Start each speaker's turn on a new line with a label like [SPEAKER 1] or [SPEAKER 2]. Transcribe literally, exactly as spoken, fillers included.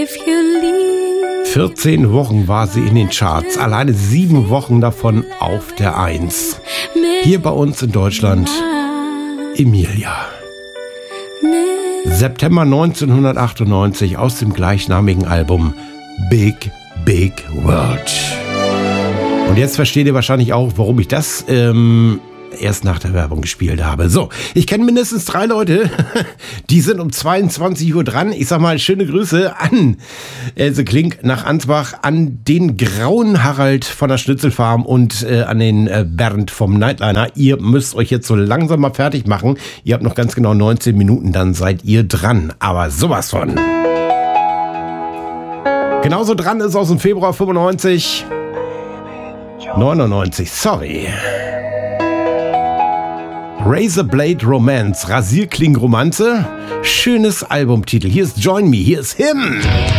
[SPEAKER 1] vierzehn Wochen war sie in den Charts, alleine sieben Wochen davon auf der Eins. Hier bei uns in Deutschland, Emilia. September neunzehnhundertachtundneunzig aus dem gleichnamigen Album Big, Big World. Und jetzt versteht ihr wahrscheinlich auch, warum ich das ähm, erst nach der Werbung gespielt habe. So, ich kenne mindestens drei Leute, die sind um zweiundzwanzig Uhr dran. Ich sag mal, schöne Grüße an Else Klink nach Ansbach, an den grauen Harald von der Schnitzelfarm und äh, an den äh, Bernd vom Nightliner. Ihr müsst euch jetzt so langsam mal fertig machen. Ihr habt noch ganz genau neunzehn Minuten, dann seid ihr dran. Aber sowas von. Genauso dran ist aus dem Februar fünfundneunzig, neunundneunzig, sorry. Razorblade Romance, Rasierklingenromanze, schönes Albumtitel. Hier ist Join Me, hier ist Him.